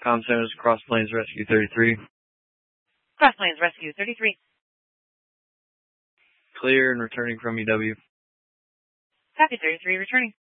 Comm Centers, Cross Plains Rescue 33. Cross Plains Rescue 33. Clear and returning from EW. Copy 33, returning.